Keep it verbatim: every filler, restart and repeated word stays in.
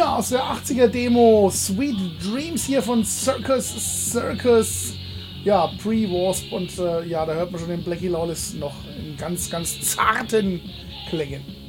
Ja, aus der achtziger Demo Sweet Dreams hier von Circus Circus. Ja, Pre-Wasp und äh, ja, da hört man schon den Blackie Lawless noch in ganz, ganz zarten Klängen.